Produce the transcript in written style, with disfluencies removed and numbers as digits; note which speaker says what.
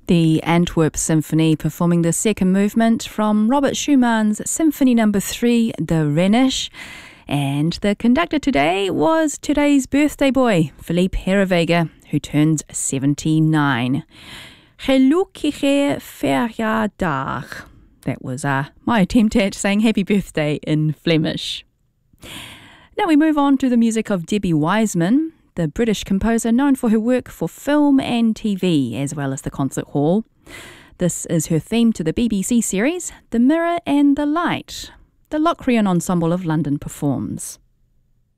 Speaker 1: The Antwerp Symphony performing the second movement from Robert Schumann's Symphony No. 3, the Rhenish. And the conductor today was today's birthday boy, Philippe Herreweghe, who turns 79. Gelukkige verjaardag. That was my attempt at saying happy birthday in Flemish. Now we move on to the music of Debbie Wiseman, the British composer known for her work for film and TV, as well as the concert hall. This is her theme to the BBC series, The Mirror and the Light. The Locrian Ensemble of London performs.